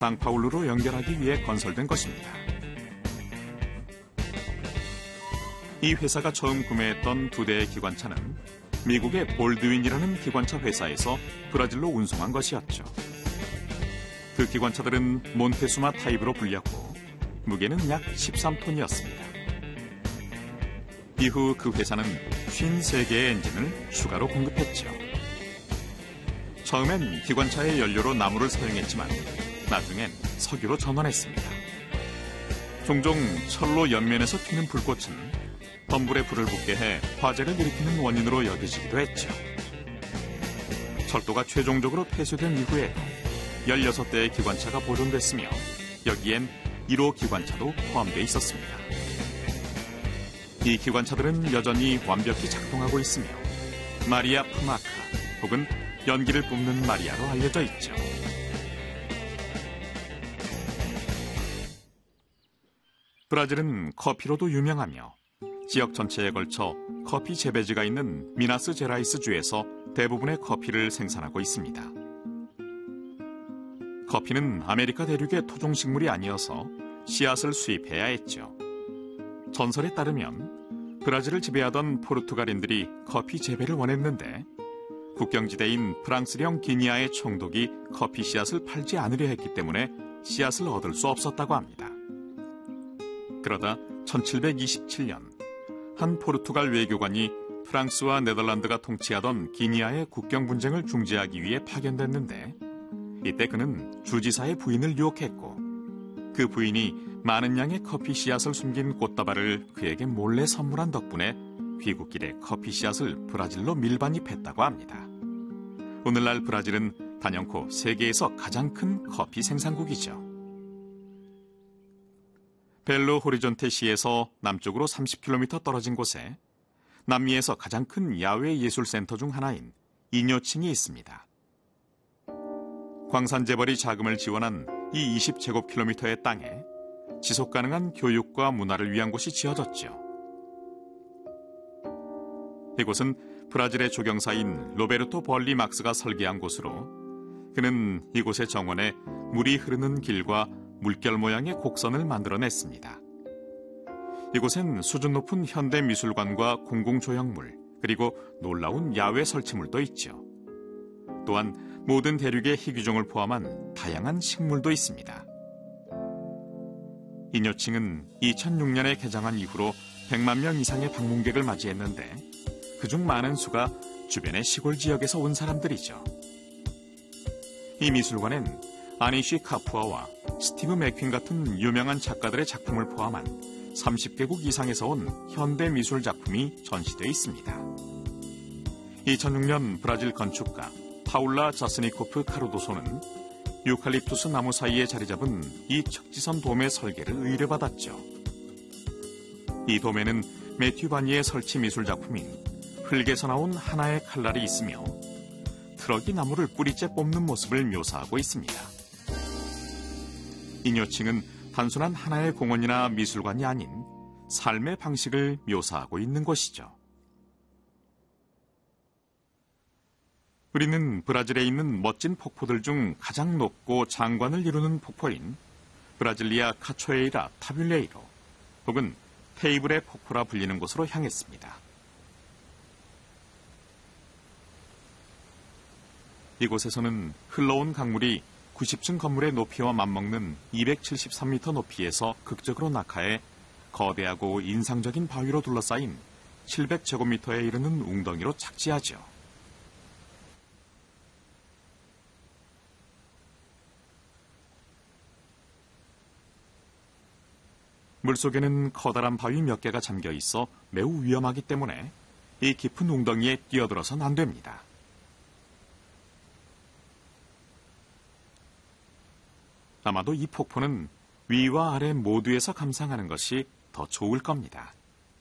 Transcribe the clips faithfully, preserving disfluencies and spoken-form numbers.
상파울루로 연결하기 위해 건설된 것입니다. 이 회사가 처음 구매했던 두 대의 기관차는 미국의 볼드윈이라는 기관차 회사에서 브라질로 운송한 것이었죠. 그 기관차들은 몬테수마 타입으로 불렸고 무게는 약 십삼 톤이었습니다. 이후 그 회사는 오십세 개의 엔진을 추가로 공급했죠. 처음엔 기관차의 연료로 나무를 사용했지만 나중엔 석유로 전환했습니다. 종종 철로 연면에서 튀는 불꽃은 덤불에 불을 붙게 해 화재를 일으키는 원인으로 여겨지기도 했죠. 철도가 최종적으로 폐쇄된 이후에도 열여섯 대의 기관차가 보존됐으며 여기엔 일 호 기관차도 포함되어 있었습니다. 이 기관차들은 여전히 완벽히 작동하고 있으며 마리아 푸마카 혹은 연기를 뿜는 마리아로 알려져 있죠. 브라질은 커피로도 유명하며 지역 전체에 걸쳐 커피 재배지가 있는 미나스 제라이스 주에서 대부분의 커피를 생산하고 있습니다. 커피는 아메리카 대륙의 토종식물이 아니어서 씨앗을 수입해야 했죠. 전설에 따르면 브라질을 지배하던 포르투갈인들이 커피 재배를 원했는데 국경지대인 프랑스령 기니아의 총독이 커피 씨앗을 팔지 않으려 했기 때문에 씨앗을 얻을 수 없었다고 합니다. 그러다 천칠백이십칠 년 한 포르투갈 외교관이 프랑스와 네덜란드가 통치하던 기니아의 국경 분쟁을 중재하기 위해 파견됐는데 이때 그는 주지사의 부인을 유혹했고 그 부인이 많은 양의 커피 씨앗을 숨긴 꽃다발을 그에게 몰래 선물한 덕분에 귀국길에 커피 씨앗을 브라질로 밀반입했다고 합니다. 오늘날 브라질은 단연코 세계에서 가장 큰 커피 생산국이죠. 벨로 호리존테시에서 남쪽으로 삼십 킬로미터 떨어진 곳에 남미에서 가장 큰 야외 예술센터 중 하나인 이뇨칭이 있습니다. 광산 재벌이 자금을 지원한 이 이십 제곱킬로미터의 땅에 지속 가능한 교육과 문화를 위한 곳이 지어졌죠. 이곳은 브라질의 조경사인 로베르토 벌리 막스가 설계한 곳으로 그는 이곳의 정원에 물이 흐르는 길과 물결 모양의 곡선을 만들어냈습니다. 이곳엔 수준 높은 현대 미술관과 공공조형물, 그리고 놀라운 야외 설치물도 있죠. 또한 모든 대륙의 희귀종을 포함한 다양한 식물도 있습니다. 이뇨칭은 이천육 년에 개장한 이후로 백만 명 이상의 방문객을 맞이했는데 그중 많은 수가 주변의 시골 지역에서 온 사람들이죠. 이 미술관엔 아니쉬 카푸아와 스티브 맥퀸 같은 유명한 작가들의 작품을 포함한 삼십 개국 이상에서 온 현대 미술 작품이 전시되어 있습니다. 이천육 년 브라질 건축가 파울라 자스니코프 카루도소는 유칼립투스 나무 사이에 자리 잡은 이 척지선 돔의 설계를 의뢰받았죠. 이 돔에는 매튜 바니의 설치 미술 작품인 흙에서 나온 하나의 칼날이 있으며 트럭이 나무를 뿌리째 뽑는 모습을 묘사하고 있습니다. 이뇨칭은 단순한 하나의 공원이나 미술관이 아닌 삶의 방식을 묘사하고 있는 곳이죠. 우리는 브라질에 있는 멋진 폭포들 중 가장 높고 장관을 이루는 폭포인 브라질리아 카초에이라 타뷸레이로 혹은 테이블의 폭포라 불리는 곳으로 향했습니다. 이곳에서는 흘러온 강물이 구십 층 건물의 높이와 맞먹는 이백칠십삼 미터 높이에서 극적으로 낙하해 거대하고 인상적인 바위로 둘러싸인 칠백 제곱미터에 이르는 웅덩이로 착지하죠. 물속에는 커다란 바위 몇 개가 잠겨 있어 매우 위험하기 때문에 이 깊은 웅덩이에 뛰어들어서는 안 됩니다. 아마도 이 폭포는 위와 아래 모두에서 감상하는 것이 더 좋을 겁니다.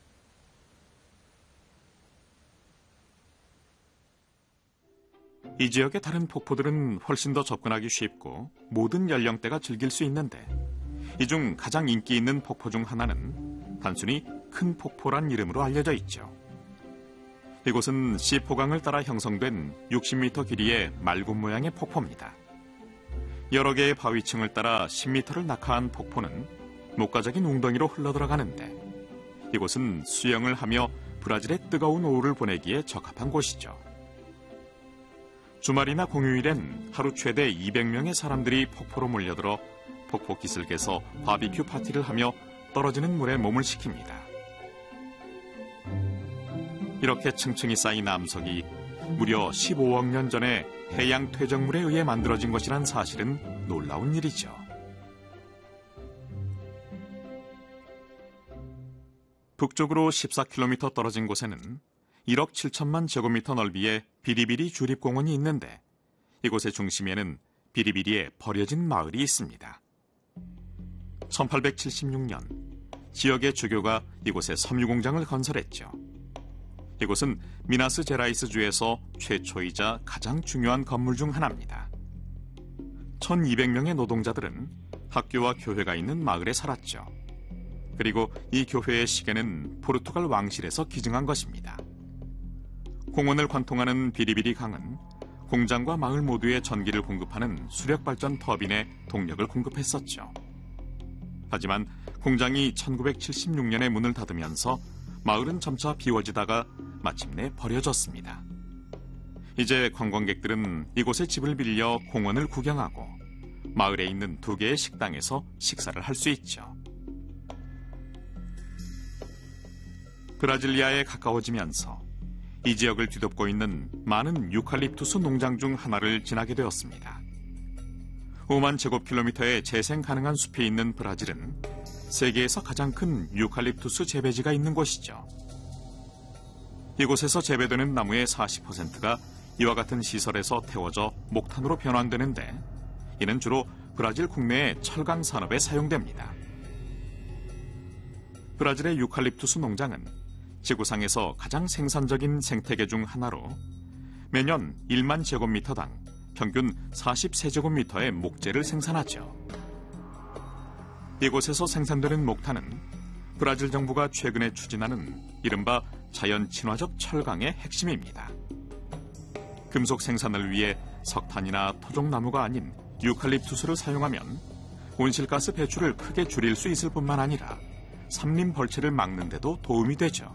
이 지역의 다른 폭포들은 훨씬 더 접근하기 쉽고 모든 연령대가 즐길 수 있는데 이 중 가장 인기 있는 폭포 중 하나는 단순히 큰 폭포란 이름으로 알려져 있죠. 이곳은 시포강을 따라 형성된 육십 미터 길이의 말굽 모양의 폭포입니다. 여러 개의 바위층을 따라 십 미터를 낙하한 폭포는 목가적인 웅덩이로 흘러들어가는데 이곳은 수영을 하며 브라질의 뜨거운 오후를 보내기에 적합한 곳이죠. 주말이나 공휴일엔 하루 최대 이백 명의 사람들이 폭포로 몰려들어 폭포 기슭에서 바비큐 파티를 하며 떨어지는 물에 몸을 식힙니다. 이렇게 층층이 쌓인 암석이 무려 십오억 년 전에 해양 퇴적물에 의해 만들어진 것이란 사실은 놀라운 일이죠. 북쪽으로 십사 킬로미터 떨어진 곳에는 일억 칠천만 제곱미터 넓이의 비리비리 주립공원이 있는데 이곳의 중심에는 비리비리의 버려진 마을이 있습니다. 천팔백칠십육 년 지역의 주교가 이곳에 섬유공장을 건설했죠. 이곳은 미나스제라이스주에서 최초이자 가장 중요한 건물 중 하나입니다. 천이백 명의 노동자들은 학교와 교회가 있는 마을에 살았죠. 그리고 이 교회의 시계는 포르투갈 왕실에서 기증한 것입니다. 공원을 관통하는 비리비리 강은 공장과 마을 모두에 전기를 공급하는 수력발전 터빈에 동력을 공급했었죠. 하지만 공장이 천구백칠십육 년에 문을 닫으면서 마을은 점차 비워지다가 마침내 버려졌습니다. 이제 관광객들은 이곳에 집을 빌려 공원을 구경하고 마을에 있는 두 개의 식당에서 식사를 할 수 있죠. 브라질리아에 가까워지면서 이 지역을 뒤덮고 있는 많은 유칼립투스 농장 중 하나를 지나게 되었습니다. 오만 제곱킬로미터의 재생 가능한 숲이 있는 브라질은 세계에서 가장 큰 유칼립투스 재배지가 있는 곳이죠. 이곳에서 재배되는 나무의 사십 퍼센트가 이와 같은 시설에서 태워져 목탄으로 변환되는데 이는 주로 브라질 국내의 철강 산업에 사용됩니다. 브라질의 유칼립투스 농장은 지구상에서 가장 생산적인 생태계 중 하나로 매년 일만 제곱미터당 평균 사십삼 제곱미터의 목재를 생산하죠. 이곳에서 생산되는 목탄은 브라질 정부가 최근에 추진하는 이른바 자연 친화적 철강의 핵심입니다. 금속 생산을 위해 석탄이나 토종나무가 아닌 유칼립투스를 사용하면 온실가스 배출을 크게 줄일 수 있을 뿐만 아니라 삼림 벌채를 막는 데도 도움이 되죠.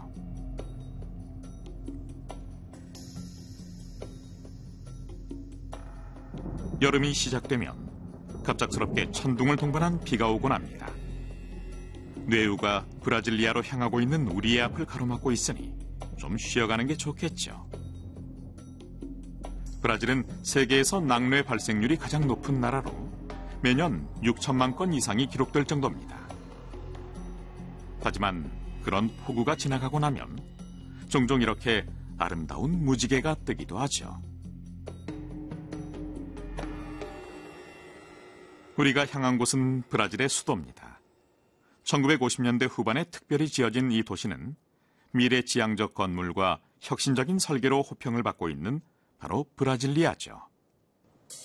여름이 시작되면 갑작스럽게 천둥을 동반한 비가 오곤 합니다. 뇌우가 브라질리아로 향하고 있는 우리의 앞을 가로막고 있으니 좀 쉬어가는 게 좋겠죠. 브라질은 세계에서 낙뢰 발생률이 가장 높은 나라로 매년 육천만 건 이상이 기록될 정도입니다. 하지만 그런 폭우가 지나가고 나면 종종 이렇게 아름다운 무지개가 뜨기도 하죠. 우리가 향한 곳은 브라질의 수도입니다. 천구백오십 년대 후반에 특별히 지어진 이 도시는 미래지향적 건물과 혁신적인 설계로 호평을 받고 있는 바로 브라질리아죠.